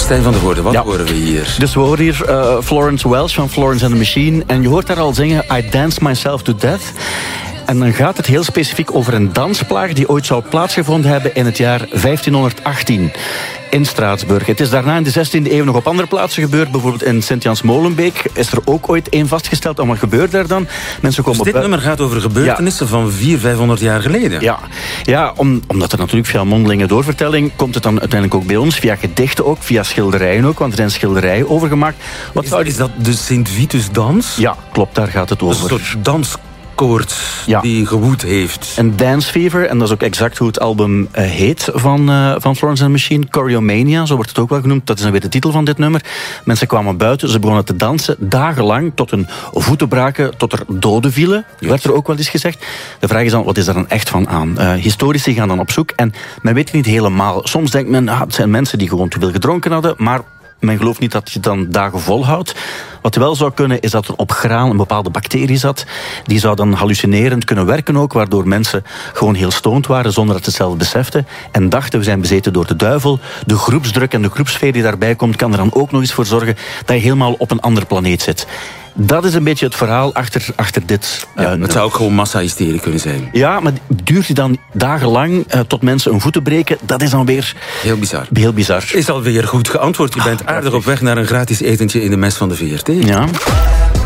Stijn van der Voorde, wat horen we hier? Dus we horen hier Florence Welch van Florence and the Machine. En je hoort haar al zingen I Dance Myself to Death. En dan gaat het heel specifiek over een dansplaag die ooit zou plaatsgevonden hebben in het jaar 1518 in Straatsburg. Het is daarna in de 16e eeuw nog op andere plaatsen gebeurd. Bijvoorbeeld in Sint-Jans-Molenbeek is er ook ooit één vastgesteld. En wat gebeurt daar dan? Mensen komen dus dit nummer gaat over gebeurtenissen van 400-500 jaar geleden? Ja, omdat er natuurlijk via mondelinge doorvertelling komt het dan uiteindelijk ook bij ons. Via gedichten ook, via schilderijen ook. Want er zijn schilderijen over gemaakt. Is dat de Sint-Vitus-dans? Ja, klopt, daar gaat het over. Een soort danskoorts die gewoed heeft. Een Dance Fever, en dat is ook exact hoe het album heet van Florence and the Machine. Choreomania, zo wordt het ook wel genoemd. Dat is dan weer de titel van dit nummer. Mensen kwamen buiten, ze begonnen te dansen, dagenlang, tot hun voeten braken, tot er doden vielen. Werd er ook wel eens gezegd. De vraag is dan, wat is er dan echt van aan? Historici gaan dan op zoek en men weet het niet helemaal. Soms denkt men, het zijn mensen die gewoon te veel gedronken hadden, maar men gelooft niet dat je dan dagen volhoudt. Wat wel zou kunnen, is dat er op graan een bepaalde bacterie zat. Die zou dan hallucinerend kunnen werken ook, waardoor mensen gewoon heel stoned waren, zonder dat ze het zelf beseften. En dachten, we zijn bezeten door de duivel. De groepsdruk en de groepsfeer die daarbij komt, kan er dan ook nog eens voor zorgen dat je helemaal op een andere planeet zit. Dat is een beetje het verhaal achter dit. Het zou ook gewoon massa-hysterie kunnen zijn. Ja, maar duurt die dan dagenlang tot mensen hun voeten breken? Dat is dan weer heel bizar. Heel bizar. Is alweer goed geantwoord. Je bent aardig op weg naar een gratis etentje in de mes van de VRT. Ja.